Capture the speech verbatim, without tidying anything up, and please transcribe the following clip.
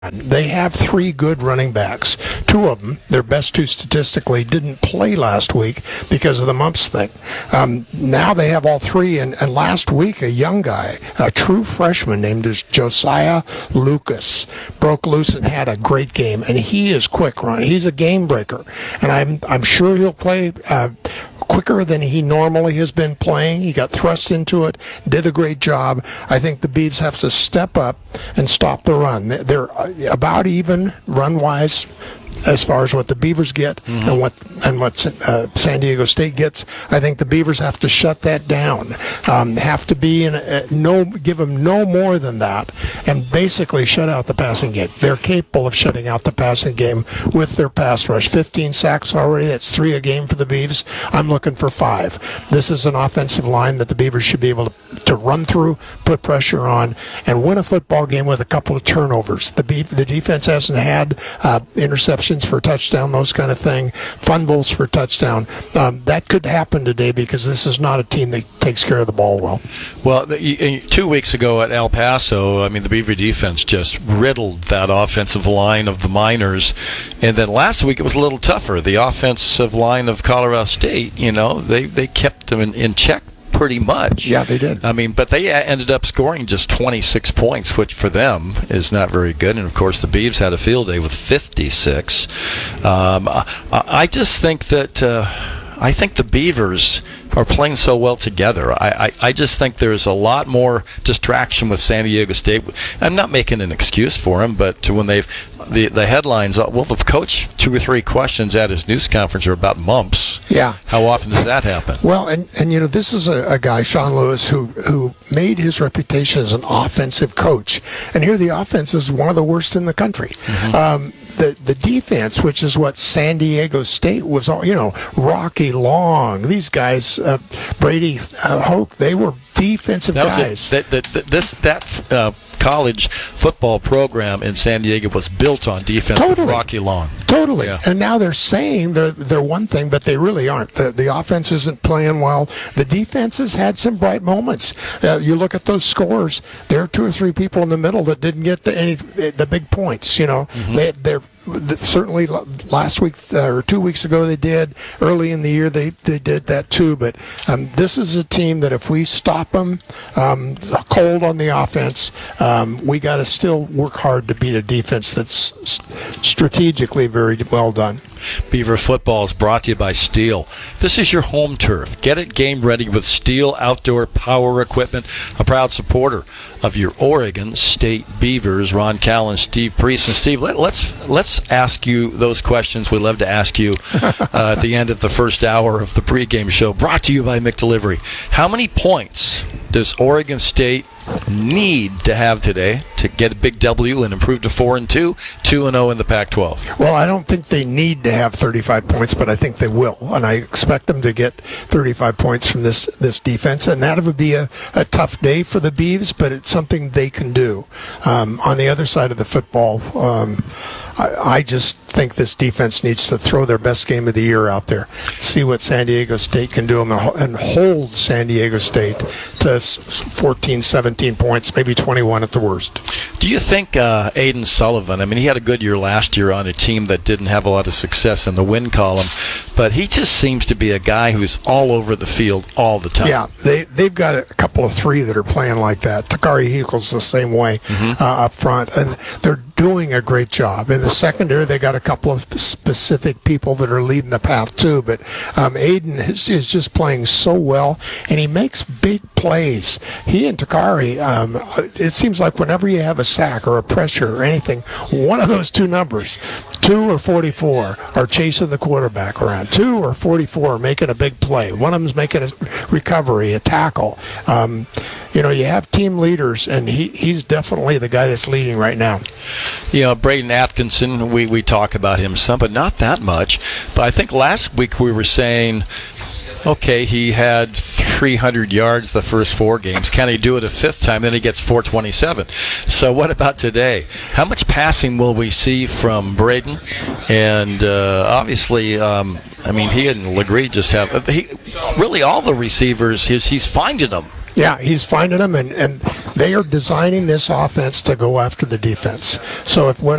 They have three good running backs. Two of them, their best two statistically, didn't play last week because of the mumps thing. Um, now they have all three, and, and last week a young guy, a true freshman named Josiah Lucas, broke loose and had a great game, and he is quick, Ron. He's a game breaker, and I'm I'm sure he'll play uh, quicker than he normally has been playing. He got thrust into it, did a great job. I think the Beavs have to step up and stop the run. They're about even run-wise as far as what the Beavers get mm-hmm. and what and what uh, San Diego State gets. I think the Beavers have to shut that down. Um, have to be in a, no give them no more than that, and basically shut out the passing game. They're capable of shutting out the passing game with their pass rush. fifteen sacks already. That's three a game for the Beavs. I'm looking for five. This is an offensive line that the Beavers should be able to, to run through, put pressure on, and win a football game with a couple of turnovers. The Beav, the defense hasn't had uh, interceptions for a touchdown, those kind of thing, fumbles for touchdown. Um, that could happen today because this is not a team that takes care of the ball well. Well, the, two weeks ago at El Paso, I mean, the Beaver defense just riddled that offensive line of the Miners. And then last week it was a little tougher. The offensive line of Colorado State, you know, they, they kept them in, in check pretty much. Yeah, they did. I mean, but they ended up scoring just twenty-six points, which for them is not very good. And, of course, the Beavs had a field day with fifty-six. Um, I, I just think that uh, I think the Beavers are playing so well together. I, I, I just think there's a lot more distraction with San Diego State. I'm not making an excuse for them, but when they've the the headlines, well, the coach two or three questions at his news conference are about mumps. Yeah. How often does that happen? Well, and, and you know, this is a, a guy, Sean Lewis, who who made his reputation as an offensive coach, and here the offense is one of the worst in the country. Mm-hmm. Um, the the defense, which is what San Diego State was, all you know, Rocky Long, these guys, uh, Brady uh, Hoke, they were defensive that guys. That, that, that, this that uh, college football program in San Diego was built on defense. Totally. With Rocky Long. Totally. Yeah. And now they're saying they're, they're one thing, but they really aren't. The, the offense isn't playing well. The defense has had some bright moments. Uh, you look at those scores, there are two or three people in the middle that didn't get the, any the big points. You know, mm-hmm. they, they're certainly last week uh, or two weeks ago they did. Early in the year they, they did that too. But um, this is a team that if we stop them um, cold on the offense, um, we got to still work hard to beat a defense that's strategically very well done. Beaver football is brought to you by Steel. This is your home turf. Get it game ready with Steel Outdoor Power Equipment, a proud supporter of your Oregon State Beavers. Ron Callan, Steve Priest. And Steve, let, let's let's ask you those questions we love to ask you uh, at the end of the first hour of the pregame show, brought to you by McDelivery. How many points does Oregon State need to have today to get a big W and improve to four and two, two and zero in the Pac twelve? Well, I don't think they need to have thirty-five points, but I think they will, and I expect them to get thirty-five points from this this defense, and that would be a, a tough day for the Beavs, but it's something they can do. Um, on the other side of the football, um, I, I just think this defense needs to throw their best game of the year out there, see what San Diego State can do, and hold San Diego State to fourteen, seventeen points, maybe twenty-one at the worst. Do you think uh, Aiden Sullivan, I mean, he had a good year last year on a team that didn't have a lot of success in the win column, but he just seems to be a guy who's all over the field all the time. Yeah, they, they've got a couple of three that are playing like that. Takari Hinkle's the same way mm-hmm. uh, up front, and they're doing a great job. In the secondary, they got a couple of specific people that are leading the path too, but um, Aiden is, is just playing so well, and he makes big plays. He and Takari, um, it seems like whenever you have a sack or a pressure or anything, one of those two numbers, two or forty-four, are chasing the quarterback around. Two or forty-four are making a big play. One of them's making a recovery, a tackle. Um, you know, you have team leaders, and he, he's definitely the guy that's leading right now. You know, Braden Atkinson, we, we talk about him some, but not that much. But I think last week we were saying, okay, he had three hundred yards the first four games. Can he do it a fifth time? Then he gets four twenty-seven. So what about today? How much passing will we see from Braden? And uh, obviously, um, I mean, he and Legree just have he, really all the receivers. He's, he's finding them. Yeah, he's finding them, and, and they are designing this offense to go after the defense. So if what